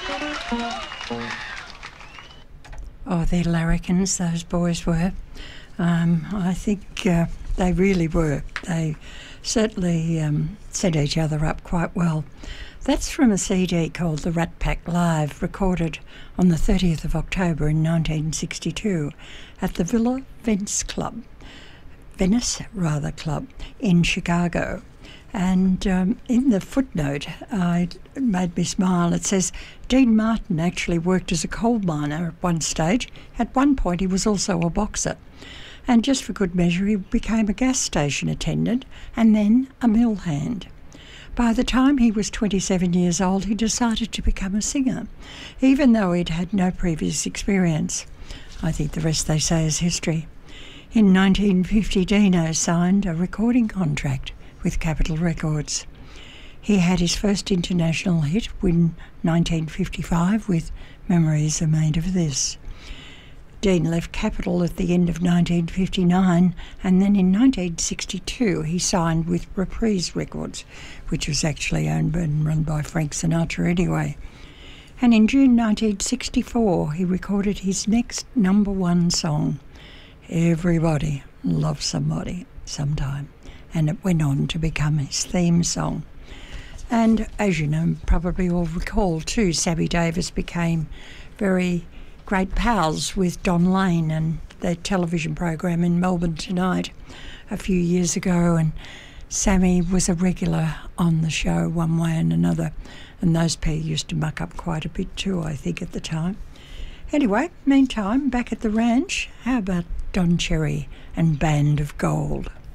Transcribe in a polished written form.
Oh, they're larrikins, those boys were. I think they really were. They certainly set each other up quite well. That's from a CD called The Rat Pack Live, recorded on the 30th of October in 1962 at the Venice Club in Chicago. And in the footnote, it made me smile. It says, Dean Martin actually worked as a coal miner at one stage. At one point, he was also a boxer. And just for good measure, he became a gas station attendant and then a mill hand. By the time he was 27 years old, he decided to become a singer, even though he'd had no previous experience. I think the rest, they say, is history. In 1950, Dino signed a recording contract with Capitol Records. He had his first international hit in 1955 with Memories Are Made of This. Dean left Capitol at the end of 1959, and then in 1962 he signed with Reprise Records, which was actually owned and run by Frank Sinatra anyway. And in June 1964 he recorded his next #1 song, Everybody Loves Somebody Sometime, and it went on to become his theme song. And as you know, probably all recall too, Sammy Davis became very great pals with Don Lane and the television program in Melbourne Tonight a few years ago, and Sammy was a regular on the show one way and another, and those pair used to muck up quite a bit too, I think, at the time. Anyway, meantime, back at the ranch, how about Don Cherry and Band of Gold?